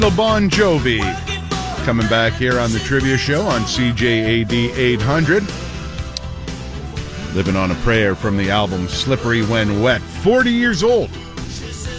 Bon Jovi coming back here on the Trivia Show on CJAD 800. Living on a Prayer from the album Slippery When Wet. 40 years old.